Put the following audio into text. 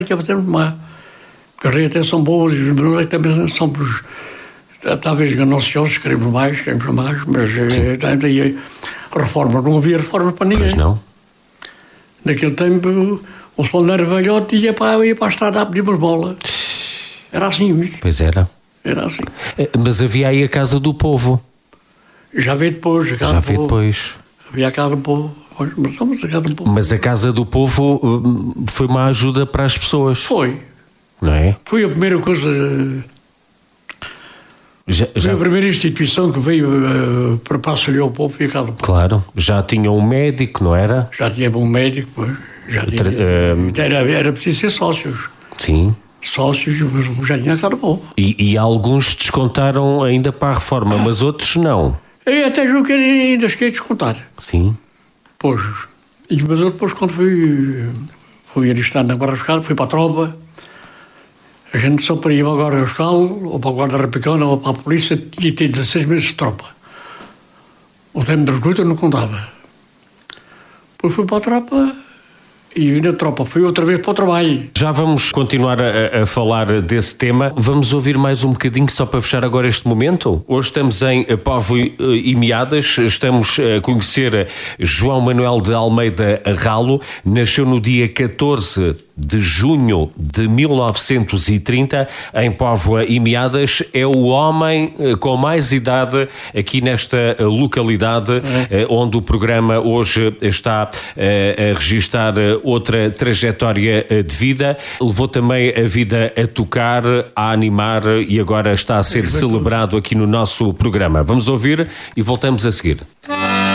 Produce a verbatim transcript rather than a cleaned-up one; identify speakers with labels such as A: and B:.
A: que fazemos má. Porque as redes até são boas e os menores também somos talvez gananciosos, queremos mais, queremos mais, mas daí a reforma, não havia reforma para ninguém.
B: Pois não.
A: Naquele tempo o soldado velhote ia para, ia para a estrada a pedir umas bolas. Era assim.
B: Pois era.
A: Era assim.
B: Mas havia aí a Casa do Povo.
A: Já veio depois. A casa
B: Já
A: do
B: veio
A: povo.
B: depois.
A: Havia a Casa do Povo. Mas, não, mas, a Casa do Povo.
B: Mas a Casa do Povo foi uma ajuda para as pessoas.
A: Foi.
B: Não é?
A: Foi a primeira coisa...
B: Já, já...
A: Foi a primeira instituição que veio uh, para auxiliar o povo e a Casa do Povo.
B: Claro. Já tinha um médico, não era?
A: Já tinha um médico, pois. Já tinha,
B: Tra... uh...
A: era, era preciso ser sócios.
B: Sim.
A: Sócios, mas já tinha a Casa do Povo.
B: E, e alguns descontaram ainda para a reforma, mas outros não.
A: Eu até julgo que ainda cheguei a descontar.
B: Sim.
A: Pois. Mas eu depois, quando fui, fui alistar na Guarda Fiscal, fui para a tropa. A gente só para ir para a Guarda Fiscal, ou para a Guarda Republicana, ou para a polícia, tinha que ter dezasseis meses de tropa. O tempo de recruta não contava. Depois fui para a tropa e na tropa fui outra vez para o trabalho.
B: Já vamos continuar a, a falar desse tema. Vamos ouvir mais um bocadinho só para fechar agora este momento. Hoje estamos em Póvoa e Meadas. Estamos a conhecer João Manuel de Almeida Ralo. Nasceu no dia catorze de junho de mil novecentos e trinta em Póvoa e Meadas. É o homem com mais idade aqui nesta localidade, é. onde o programa hoje está a registar outra trajetória de vida. Levou também a vida a tocar, a animar e agora está a ser celebrado aqui no nosso programa. Vamos ouvir e voltamos a seguir.